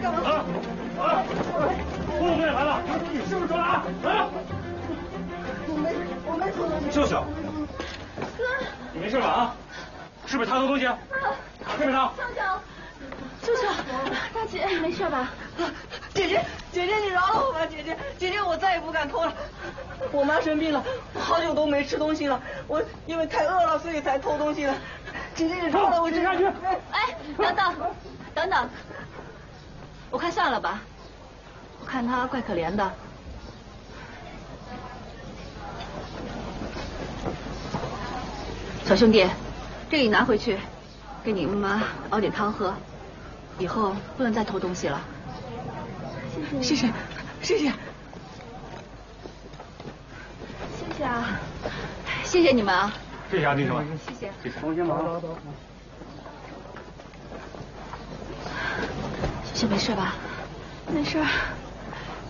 干嘛？ 工作队来了，你是不是抓了啊？啊！ 我没偷东西。 秀秀， 哥， 你没事吧？啊？是不是他偷东西？是不是他？ 秀秀，大姐没事吧？姐姐，你饶了我吧，姐姐，我再也不敢偷了。我妈生病了，我好久都没吃东西了，我因为太饿了，所以才偷东西的。姐姐，你饶了我！ 接下去。 哎，等等，我看算了吧，我看他怪可怜的。小兄弟，这你拿回去，给你妈熬点汤喝，以后不能再偷东西了。谢谢啊，谢谢你们啊！ 谢谢啊，弟兄们， 谢谢。 放心吧。 秀秀没事吧？ 没事。